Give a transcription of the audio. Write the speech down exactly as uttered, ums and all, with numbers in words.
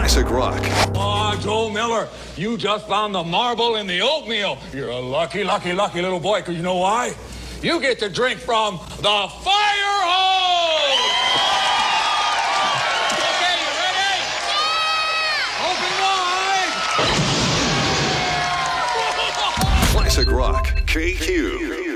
Classic rock. Oh, Joel Miller, you just found the marble in the oatmeal. You're a lucky, lucky, lucky little boy, because you know why? You get to drink from the fire hose! Okay, you ready? Yeah! Open wide! Classic rock. K Q.